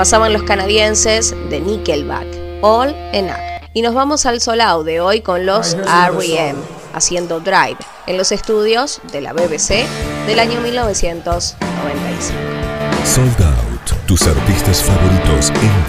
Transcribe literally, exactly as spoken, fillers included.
Pasaban los canadienses de Nickelback, All Enough. Y nos vamos al Solau de hoy con los R E M, haciendo Drive, en los estudios de la B B C del año mil novecientos noventa y cinco. Sold Out, tus artistas favoritos en